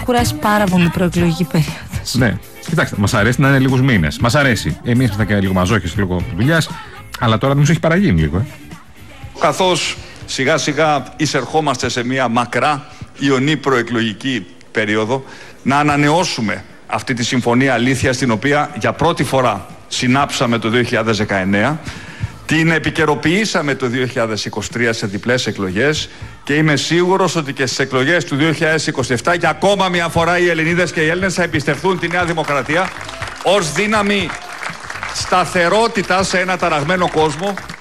Κουράσει πάρα πολύ η προεκλογική περίοδος. Ναι. Κοιτάξτε, μας αρέσει να είναι λίγους μήνες. Μας αρέσει. Εμείς είμαστε και λίγο μαζόχες λόγω δουλειάς, αλλά τώρα νομίζω έχει παραγίνει λίγο. Καθώς σιγά σιγά εισερχόμαστε σε μια μακρά ιονή προεκλογική περίοδο, να ανανεώσουμε αυτή τη συμφωνία αλήθειας, την οποία για πρώτη φορά συνάψαμε το 2019, την επικαιροποιήσαμε το 2023 σε διπλές εκλογές και είμαι σίγουρος ότι και στις εκλογές του 2027 για ακόμα μια φορά οι Ελληνίδες και οι Έλληνες θα εμπιστευτούν τη Νέα Δημοκρατία ως δύναμη σταθερότητα σε ένα ταραγμένο κόσμο,